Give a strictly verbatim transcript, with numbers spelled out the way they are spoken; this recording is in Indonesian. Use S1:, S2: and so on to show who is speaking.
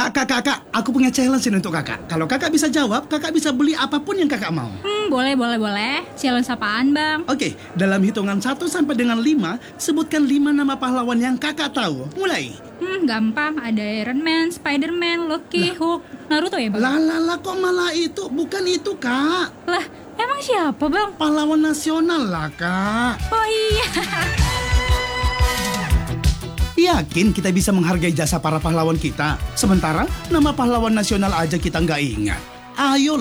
S1: Kak, kak, kakak, aku punya challenge ini untuk kakak. Kalau kakak bisa jawab, kakak bisa beli apapun yang kakak mau.
S2: Hmm, boleh, boleh, boleh. Challenge apaan, Bang?
S1: Oke, dalam hitungan satu sampai dengan lima, sebutkan lima nama pahlawan yang kakak tahu. Mulai.
S2: Hmm, gampang. Ada Iron Man, Spider-Man, Loki, Hulk, Naruto ya, Bang?
S1: Lah, lah, lah, kok malah itu? Bukan itu, kak.
S2: Lah, emang siapa, Bang?
S1: Pahlawan nasional lah, kak.
S2: Oh iya.
S1: Yakin kita bisa menghargai jasa para pahlawan kita? Sementara nama pahlawan nasional aja kita nggak ingat. Ayolah.